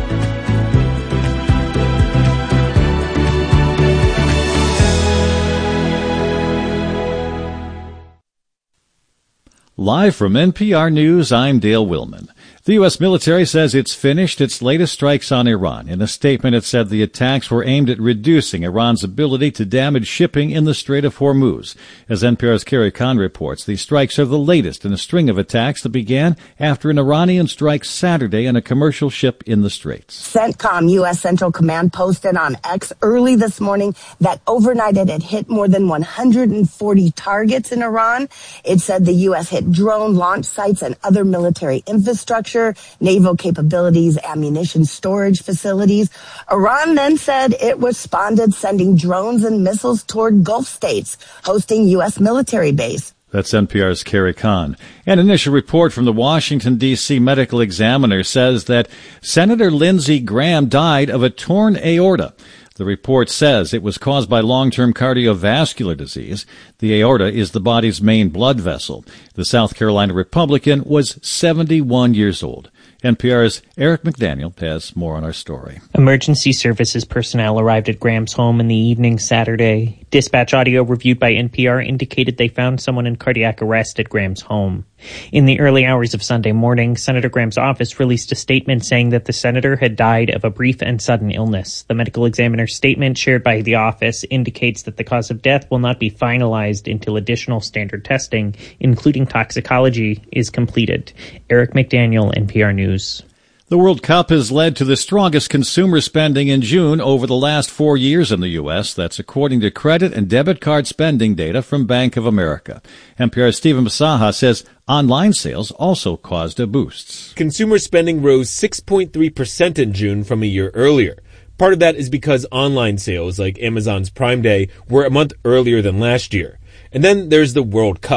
Live from N P R News, I'm Dale Willman. The U S military says it's finished its latest strikes on Iran. In a statement, it said the attacks were aimed at reducing Iran's ability to damage shipping in the Strait of Hormuz. As N P R's Carrie Kahn reports, these strikes are the latest in a string of attacks that began after an Iranian strike Saturday on a commercial ship in the Straits. CENTCOM, U S Central Command, posted on X early this morning that overnight it had hit more than one hundred forty targets in Iran. It said the U S hit drone launch sites and other military infrastructure, naval capabilities, ammunition storage facilities. Iran then said it responded, sending drones and missiles toward Gulf states, hosting U S military base. That's N P R's Carrie Kahn. An initial report from the Washington, D C Medical Examiner says that Senator Lindsey Graham died of a torn aorta. The report says it was caused by long-term cardiovascular disease. The aorta is the body's main blood vessel. The South Carolina Republican was seventy-one years old. N P R's Eric McDaniel has more on our story. Emergency services personnel arrived at Graham's home in the evening Saturday. Dispatch audio reviewed by N P R indicated they found someone in cardiac arrest at Graham's home. In the early hours of Sunday morning, Senator Graham's office released a statement saying that the senator had died of a brief and sudden illness. The medical examiner's statement shared by the office indicates that the cause of death will not be finalized until additional standard testing, including toxicology, is completed. Eric McDaniel, N P R News. The World Cup has led to the strongest consumer spending in June over the last four years in the U S. That's according to credit and debit card spending data from Bank of America. N P R's Stephen Masaha says online sales also caused a boost. Consumer spending rose six point three percent in June from a year earlier. Part of that is because online sales, like Amazon's Prime Day, were a month earlier than last year. And then there's the World Cup.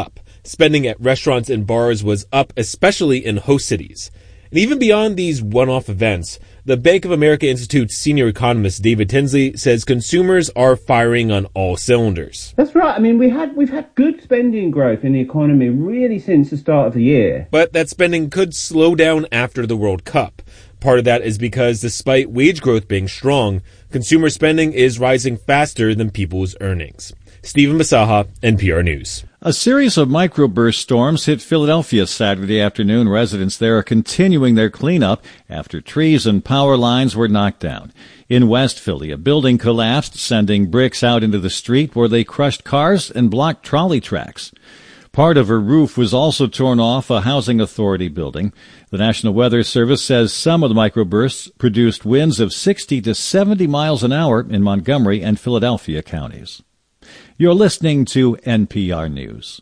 Spending at restaurants and bars was up, especially in host cities. And even beyond these one-off events, the Bank of America Institute's senior economist David Tinsley says consumers are firing on all cylinders. That's right. I mean, we had, we've had good spending growth in the economy really since the start of the year. But that spending could slow down after the World Cup. Part of that is because despite wage growth being strong, consumer spending is rising faster than people's earnings. Stephen Masaha, N P R News. A series of microburst storms hit Philadelphia Saturday afternoon. Residents there are continuing their cleanup after trees and power lines were knocked down. In West Philly, a building collapsed, sending bricks out into the street where they crushed cars and blocked trolley tracks. Part of a roof was also torn off a housing authority building. The National Weather Service says some of the microbursts produced winds of sixty to seventy miles an hour in Montgomery and Philadelphia counties. You're listening to N P R News.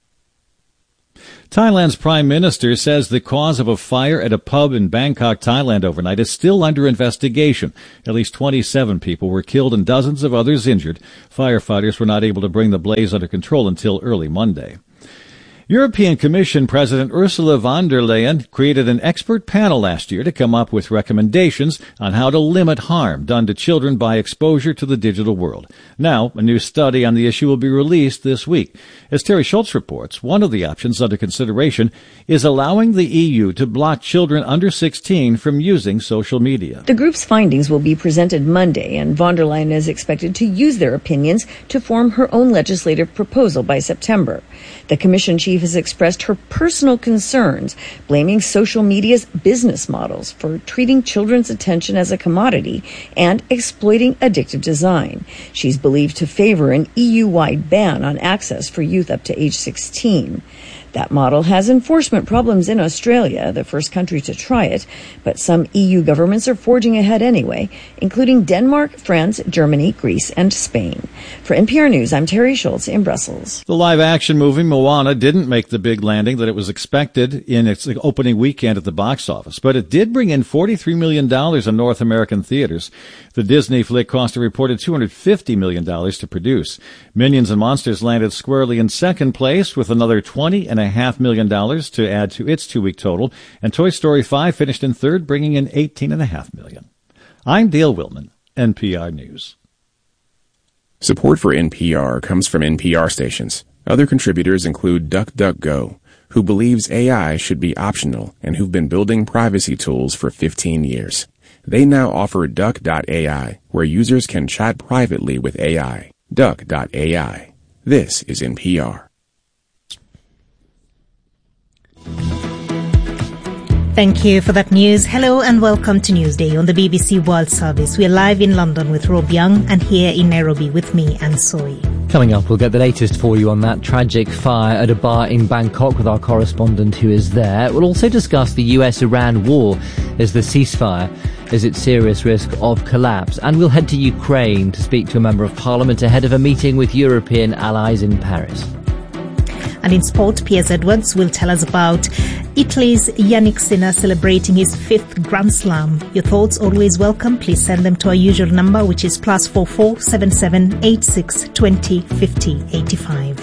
Thailand's prime minister says the cause of a fire at a pub in Bangkok, Thailand overnight is still under investigation. At least twenty-seven people were killed and dozens of others injured. Firefighters were not able to bring the blaze under control until early Monday. European Commission President Ursula von der Leyen created an expert panel last year to come up with recommendations on how to limit harm done to children by exposure to the digital world. Now, a new study on the issue will be released this week. As Terry Schultz reports, one of the options under consideration is allowing the E U to block children under sixteen from using social media. The group's findings will be presented Monday, and von der Leyen is expected to use their opinions to form her own legislative proposal by September. The Commission chief has expressed her personal concerns, blaming social media's business models for treating children's attention as a commodity and exploiting addictive design. She's believed to favor an E U-wide ban on access for youth up to age sixteen. That model has enforcement problems in Australia, the first country to try it, but some E U governments are forging ahead anyway, including Denmark, France, Germany, Greece, and Spain. For N P R News, I'm Terry Schultz in Brussels. The live-action movie Moana didn't make the big landing that it was expected in its opening weekend at the box office, but it did bring in forty-three million dollars in North American theaters. The Disney flick cost a reported two hundred fifty million dollars to produce. Minions and Monsters landed squarely in second place with another twenty and a half million dollars to add to its two-week total, and Toy Story five finished in third, bringing in eighteen and a half million. I'm Dale Willman, N P R News. Support for N P R comes from N P R stations. Other contributors include DuckDuckGo, who believes A I should be optional and who've been building privacy tools for fifteen years. They now offer Duck dot A I, where users can chat privately with A I. Duck dot A I. This is N P R. Thank you for that news. Hello and welcome to Newsday on the B B C World Service. We're live in London with Rob Young and here in Nairobi with me, Anne Soy. Coming up, we'll get the latest for you on that tragic fire at a bar in Bangkok with our correspondent who is there. We'll also discuss the U S Iran war as the ceasefire is at serious risk of collapse. And we'll head to Ukraine to speak to a member of parliament ahead of a meeting with European allies in Paris. And in sport, Piers Edwards will tell us about Italy's Yannick Sinner celebrating his fifth Grand Slam. Your thoughts always welcome. Please send them to our usual number, which is plus four four seven seven eight six twenty fifty eighty five.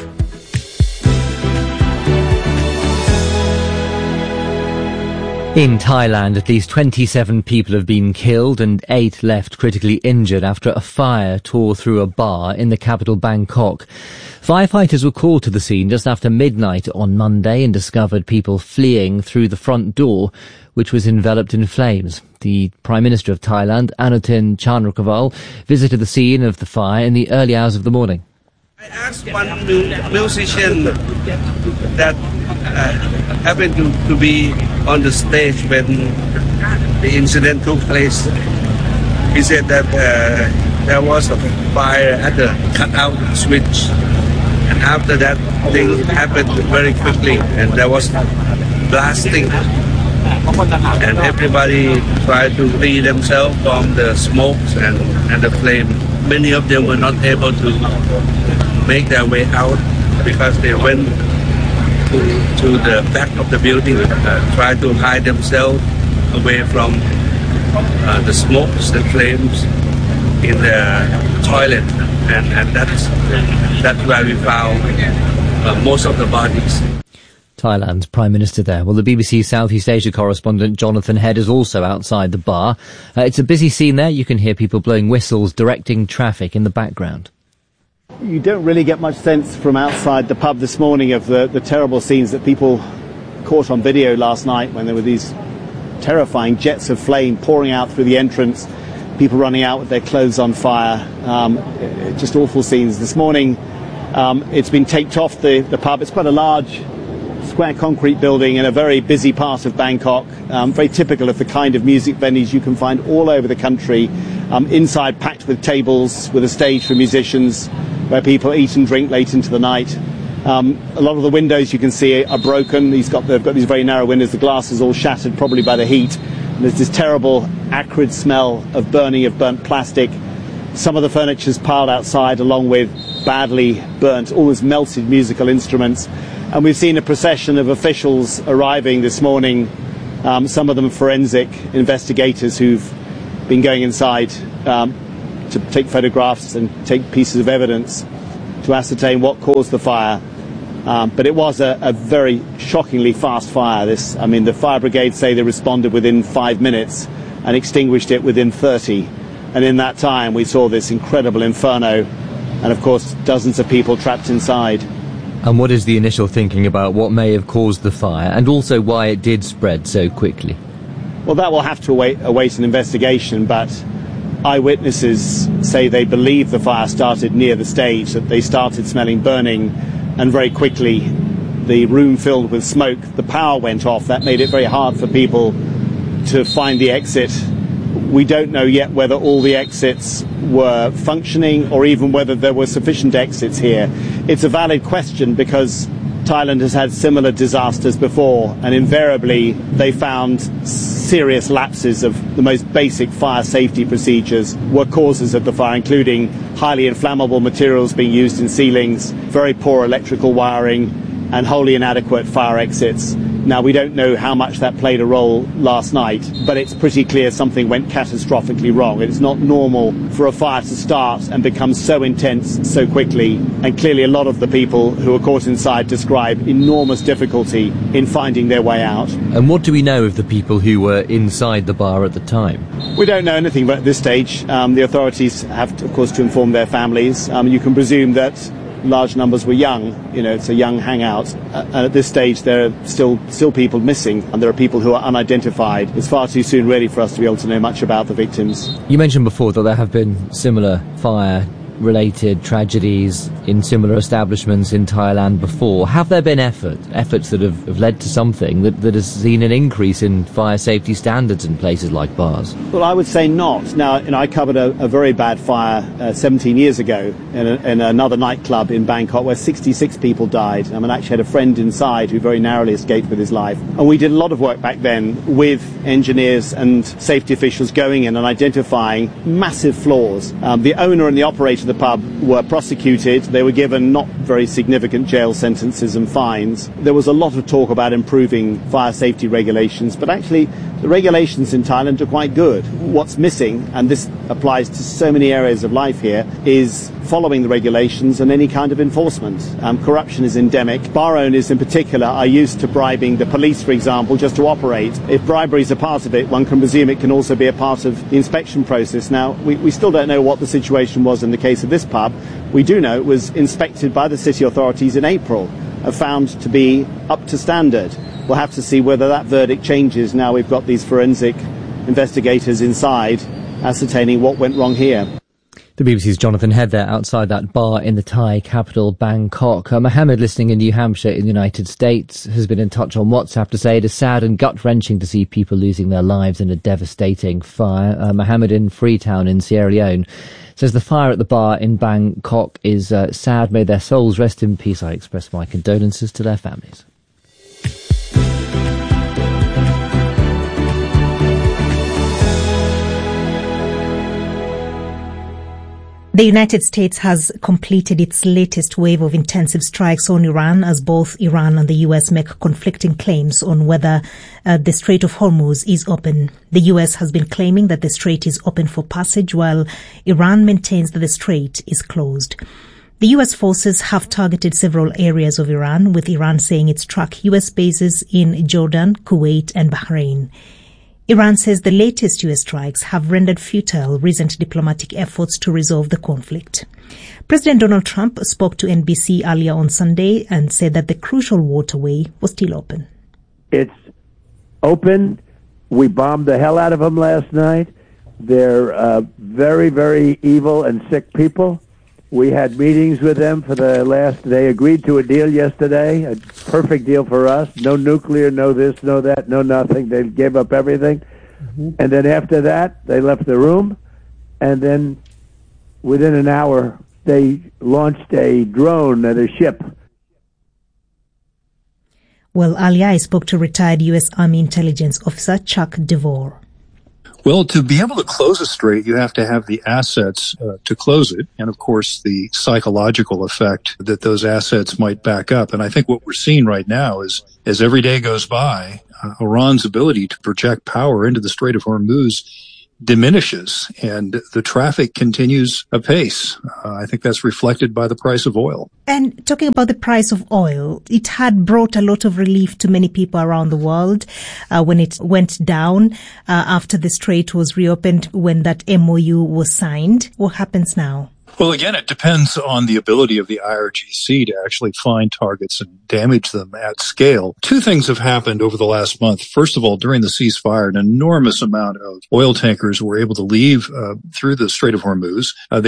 In Thailand, at least twenty-seven people have been killed and eight left critically injured after a fire tore through a bar in the capital Bangkok. Firefighters were called to the scene just after midnight on Monday and discovered people fleeing through the front door, which was enveloped in flames. The Prime Minister of Thailand, Anutin Charnvirakul, visited the scene of the fire in the early hours of the morning. I asked one musician that uh, happened to, to be on the stage when the incident took place. He said that uh, there was a fire at the cutout switch, and after that thing happened very quickly, and there was blasting, and everybody tried to free themselves from the smokes and, and the flame. Many of them were not able to make their way out because they went to, to the back of the building, uh, tried to hide themselves away from uh, the smokes, the flames in the toilet, and, and that's that's where we found uh, most of the bodies. Thailand's Prime Minister there. Well, the B B C Southeast Asia correspondent Jonathan Head is also outside the bar. Uh, it's a busy scene there. You can hear people blowing whistles, directing traffic in the background. You don't really get much sense from outside the pub this morning of the, the terrible scenes that people caught on video last night when there were these terrifying jets of flame pouring out through the entrance, people running out with their clothes on fire. Um, just awful scenes. This morning, um, it's been taped off the, the pub. It's quite a large square concrete building in a very busy part of Bangkok, um, very typical of the kind of music venues you can find all over the country. Um, inside packed with tables, with a stage for musicians, where people eat and drink late into the night. Um, a lot of the windows you can see are broken. He's got, they've got these very narrow windows. The glass is all shattered, probably by the heat. And there's this terrible, acrid smell of burning of burnt plastic. Some of the furniture's piled outside, along with badly burnt, almost melted musical instruments. And we've seen a procession of officials arriving this morning, um, some of them forensic investigators who've been going inside um, to take photographs and take pieces of evidence to ascertain what caused the fire. Um, but it was a, a very shockingly fast fire. This, I mean, the fire brigade say they responded within five minutes and extinguished it within thirty. And in that time, we saw this incredible inferno and, of course, dozens of people trapped inside. And what is the initial thinking about what may have caused the fire and also why it did spread so quickly? Well, that will have to await, await an investigation, but eyewitnesses say they believe the fire started near the stage, that they started smelling burning, and very quickly the room filled with smoke. The power went off. That made it very hard for people to find the exit. We don't know yet whether all the exits were functioning or even whether there were sufficient exits here. It's a valid question because Thailand has had similar disasters before, and invariably they found serious lapses of the most basic fire safety procedures were causes of the fire, including highly inflammable materials being used in ceilings, very poor electrical wiring, and wholly inadequate fire exits. Now, we don't know how much that played a role last night, but it's pretty clear something went catastrophically wrong. It's not normal for a fire to start and become so intense so quickly, and clearly a lot of the people who were caught inside describe enormous difficulty in finding their way out. And what do we know of the people who were inside the bar at the time? We don't know anything at this stage. Um, the authorities have, to, of course, to inform their families. Um, you can presume that large numbers were young. You know, it's a young hangout. Uh, and at this stage, there are still still people missing, and there are people who are unidentified. It's far too soon, really, for us to be able to know much about the victims. You mentioned before that there have been similar fire-related tragedies in similar establishments in Thailand before. Have there been effort, efforts that have, have led to something that, that has seen an increase in fire safety standards in places like bars? Well, I would say not. Now, you know, I covered a, a very bad fire uh, seventeen years ago in, a, in another nightclub in Bangkok where sixty-six people died. I mean, I actually had a friend inside who very narrowly escaped with his life. And we did a lot of work back then with engineers and safety officials going in and identifying massive flaws. Um, the owner and the operator of the pub were prosecuted. They were given not very significant jail sentences and fines. There was a lot of talk about improving fire safety regulations, but actually the regulations in Thailand are quite good. What's missing, and this applies to so many areas of life here, is following the regulations and any kind of enforcement. Um, corruption is endemic. Bar owners in particular are used to bribing the police, for example, just to operate. If bribery is a part of it, one can presume it can also be a part of the inspection process. Now, we, we still don't know what the situation was in the case of this pub. We do know it was inspected by the city authorities in April and found to be up to standard. We'll have to see whether that verdict changes now we've got these forensic investigators inside ascertaining what went wrong here. The B B C's Jonathan Head there outside that bar in the Thai capital, Bangkok. Uh, Mohammed, listening in New Hampshire in the United States, has been in touch on WhatsApp to say it is sad and gut-wrenching to see people losing their lives in a devastating fire. Uh, Mohammed in Freetown in Sierra Leone says the fire at the bar in Bangkok is uh, sad. May their souls rest in peace. I express my condolences to their families. The United States has completed its latest wave of intensive strikes on Iran as both Iran and the U S make conflicting claims on whether uh, the Strait of Hormuz is open. The U S has been claiming that the strait is open for passage while Iran maintains that the strait is closed. The U S forces have targeted several areas of Iran, with Iran saying it struck U S bases in Jordan, Kuwait and Bahrain. Iran says the latest U S strikes have rendered futile recent diplomatic efforts to resolve the conflict. President Donald Trump spoke to N B C earlier on Sunday and said that the crucial waterway was still open. It's open. We bombed the hell out of them last night. They're uh, very, very evil and sick people. We had meetings with them for the last, they agreed to a deal yesterday, a perfect deal for us. No nuclear, no this, no that, no nothing. They gave up everything. Mm-hmm. And then after that, they left the room. And then within an hour, they launched a drone at a ship. Well, earlier I spoke to retired U S Army intelligence officer Chuck DeVore. Well, to be able to close a strait, you have to have the assets uh, to close it. And of course, the psychological effect that those assets might back up. And I think what we're seeing right now is, as every day goes by, uh, Iran's ability to project power into the Strait of Hormuz diminishes and the traffic continues apace. Uh, I think that's reflected by the price of oil. And talking about the price of oil, it had brought a lot of relief to many people around the world uh, when it went down uh, after the strait was reopened, when that M O U was signed. What happens now? Well, again, it depends on the ability of the I R G C to actually find targets and damage them at scale. Two things have happened over the last month. First of all, during the ceasefire, an enormous amount of oil tankers were able to leave uh, through the Strait of Hormuz. Uh,